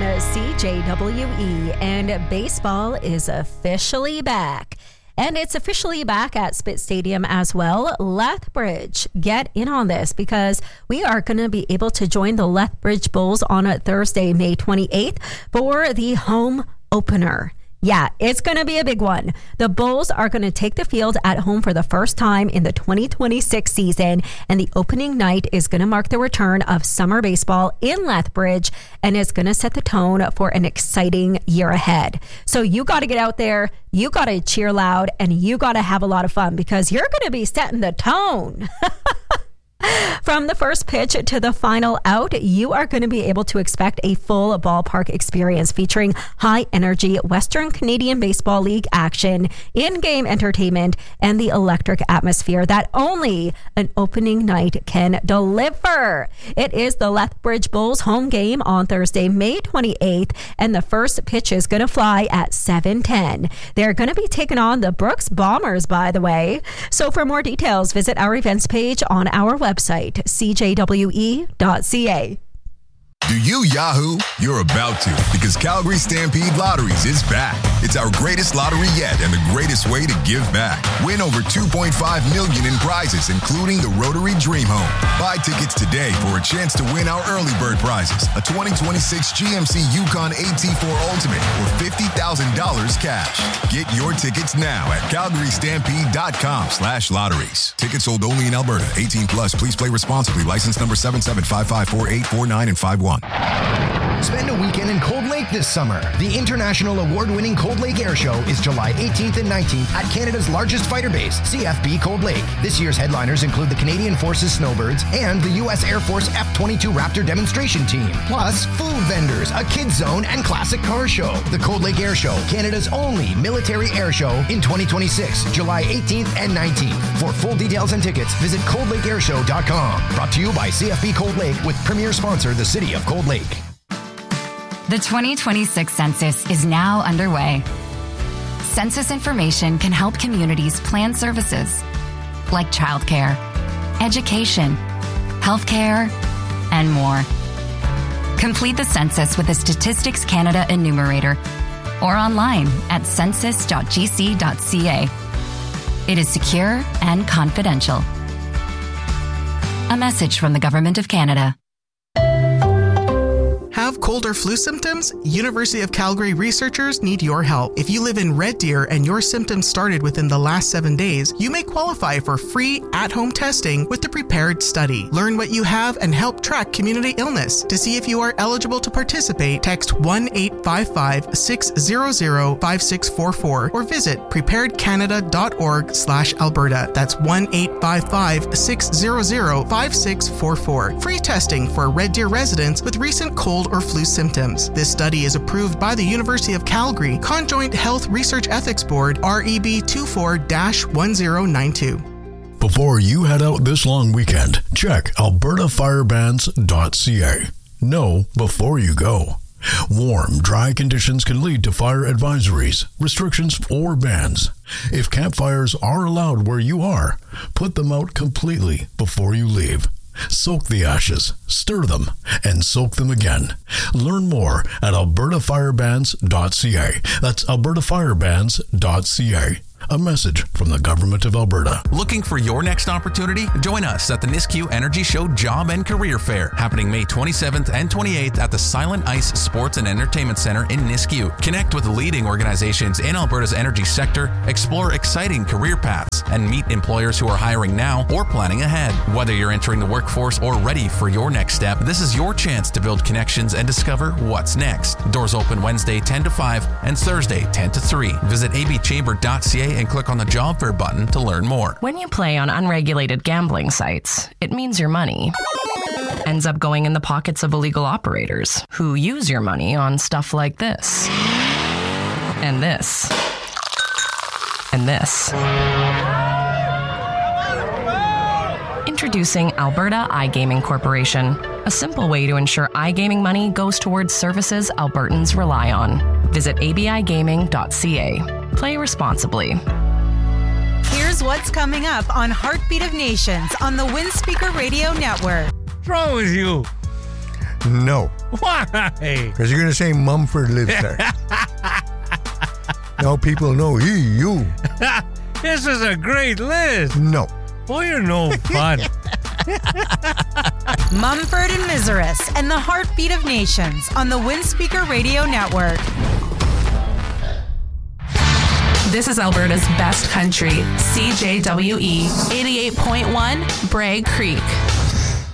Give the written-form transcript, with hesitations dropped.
CJWE, and baseball is officially back. And it's officially back at Spit Stadium as well. Lethbridge, get in on this because we are going to be able to join the Lethbridge Bulls on a Thursday, May 28th for the home opener. Yeah, it's going to be a big one. The Bulls are going to take the field at home for the first time in the 2026 season, and the opening night is going to mark the return of summer baseball in Lethbridge, and it's going to set the tone for an exciting year ahead. So you got to get out there, you got to cheer loud, and you got to have a lot of fun because you're going to be setting the tone. From the first pitch to the final out, you are going to be able to expect a full ballpark experience featuring high-energy Western Canadian Baseball League action, in-game entertainment, and the electric atmosphere that only an opening night can deliver. It is the Lethbridge Bulls home game on Thursday, May 28th, and the first pitch is going to fly at 7:10. They're going to be taking on the Brooks Bombers, by the way. So for more details, visit our events page on our website, cjwe.ca. Do you Yahoo? You're about to, because Calgary Stampede Lotteries is back. It's our greatest lottery yet and the greatest way to give back. Win over $2.5 million in prizes, including the Rotary Dream Home. Buy tickets today for a chance to win our early bird prizes, a 2026 GMC Yukon AT4 Ultimate or $50,000 cash. Get your tickets now at calgarystampede.com/lotteries. Tickets sold only in Alberta. 18 plus. Please play responsibly. License number 77554849 and 51. Spend a weekend in Cold Lake this summer. The international award-winning Cold Lake Air Show is July 18th and 19th at Canada's largest fighter base, CFB Cold Lake. This year's headliners include the Canadian Forces Snowbirds and the U.S. Air Force F-22 Raptor demonstration team, plus food vendors, a kids zone, and classic car show. The Cold Lake Air Show, Canada's only military air show in 2026, July 18th and 19th. For full details and tickets, visit coldlakeairshow.com. Brought to you by CFB Cold Lake with premier sponsor, the City of Cold Lake. The 2026 census is now underway. Census information can help communities plan services like childcare, education, healthcare, and more. Complete the census with the Statistics Canada enumerator or online at census.gc.ca. It is secure and confidential. A message from the Government of Canada. Have cold or flu symptoms? University of Calgary researchers need your help. If you live in Red Deer and your symptoms started within the last 7 days, you may qualify for free at-home testing with the Prepared Study. Learn what you have and help track community illness. To see if you are eligible to participate, text 1-855-600-5644 or visit preparedcanada.org/Alberta. That's 1-855-600-5644. Free testing for Red Deer residents with recent cold or flu symptoms. This study is approved by the University of Calgary Conjoint Health Research Ethics Board, REB 24-1092. Before you head out this long weekend, check albertafirebans.ca. Know before you go. Warm, dry conditions can lead to fire advisories, restrictions, or bans. If campfires are allowed where you are, put them out completely before you leave. Soak the ashes, stir them, and soak them again. Learn more at albertafirebans.ca. That's albertafirebans.ca. A message from the Government of Alberta. Looking for your next opportunity? Join us at the Nisku Energy Show Job and Career Fair, happening May 27th and 28th at the Silent Ice Sports and Entertainment Center in Nisku. Connect with leading organizations in Alberta's energy sector, explore exciting career paths, and meet employers who are hiring now or planning ahead. Whether you're entering the workforce or ready for your next step, this is your chance to build connections and discover what's next. Doors open Wednesday 10 to 5 and Thursday 10 to 3. Visit abchamber.ca and click on the job fair button to learn more. When you play on unregulated gambling sites, it means your money ends up going in the pockets of illegal operators who use your money on stuff like this. And this. And this. Introducing Alberta iGaming Corporation, a simple way to ensure iGaming money goes towards services Albertans rely on. Visit abigaming.ca. Play responsibly. Here's what's coming up on Heartbeat of Nations on the Windspeaker Radio Network. What's wrong with you? No. Why? Because you're going to say Mumford lives there. Now people know you. This is a great list. No. Boy, you're no fun. Mumford and Miseris and the heartbeat of nations on the Windspeaker Radio Network. This is Alberta's best country, CJWE 88.1 Bragg Creek.